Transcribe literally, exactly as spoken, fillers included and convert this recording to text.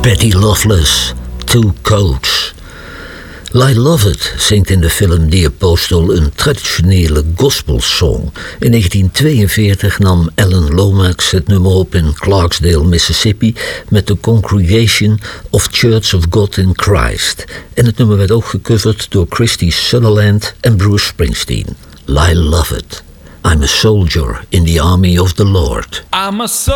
Betty Loveless, Two Coats. Lyle Lovett zingt in de film The Apostle een traditionele gospelsong. In negentien tweeënveertig nam Alan Lomax het nummer op in Clarksdale, Mississippi, met de Congregation of Church of God in Christ. En het nummer werd ook gecoverd door Christy Sutherland en Bruce Springsteen. Lyle Lovett, I'm a soldier in the army of the Lord. I'm a